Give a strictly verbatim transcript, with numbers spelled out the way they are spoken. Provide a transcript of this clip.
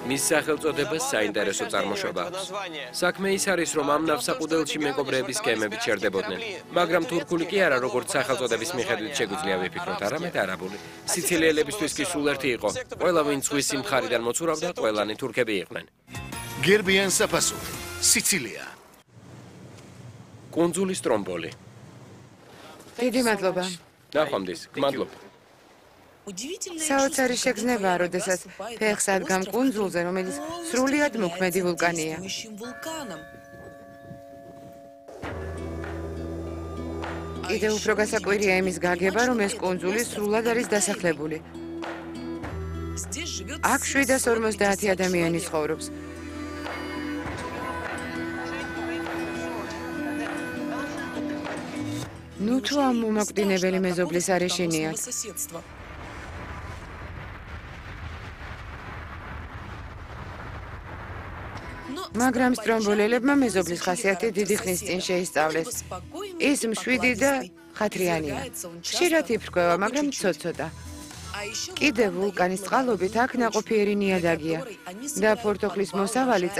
მის სახელწოდებას საინტერესო წარმოშობა აქვს. საქმე ის არის, რომ ამ ნავსაყუდელში მეკობრეების გემები ჩერდებოდნენ, მაგრამ თურქული კი არა, როგორც სახელწოდების მიხედვით შეგვიძლია ვიფიქროთ, არამედ არაბული. სიცილიელებისთვის კი სულ ერთი იყო. ყველა ვინც ზღვისი მხარიდან მოცურავდა, ყველანი თურქები იყვნენ. გერბიან საფასური, სიცილია. კუნძული სტრომბოლი. დიდი მადლობა. ნახვამდის, გმადლობ. საოცარი შეგრძნებაა, როდესაც ფეხს ადგამ კუნძულზე, რომელიც სრულიად მოქმედი ვულკანია. კიდევ უფრო გასაკვირია იმის გაგება, რომ ეს კუნძული სრულად არის დასახლებული. აქ შვიდას ორმოცდაათი ადამიანი ცხოვრობს. ნუ თუ ამ მომაკვდინებელი მეზობლის არ ეშინიათ. მაგრამ სტრომბოლელებმა მეზობლის ხასიათი დიდი ხნის წინ შეისწავლეს. ის მშვიდი და ხათრიანია. ხშირად იფრქვევა, მაგრამ ცოტ-ცოტა. კიდევ ვულკანის წყალობით აქ ნაყოფიერი ნიადაგია და ფორთოხლის მოსავალი